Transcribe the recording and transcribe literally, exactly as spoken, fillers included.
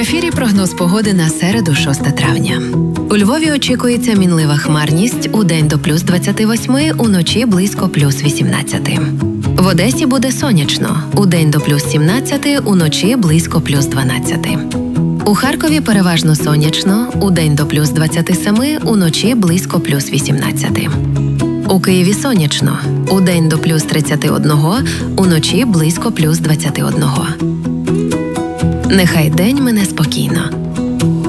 ефірі прогноз погоди на середу, шостого травня. У Львові очікується мінлива хмарність, удень до плюс двадцять вісім, уночі близько плюс вісімнадцять. В Одесі буде сонячно, удень до плюс сімнадцять, уночі близько плюс дванадцять. У Харкові переважно сонячно, удень до плюс двадцять сім, уночі близько плюс вісімнадцять. У Києві сонячно, удень до плюс тридцять один, уночі близько плюс двадцять один. Нехай день мине спокійно.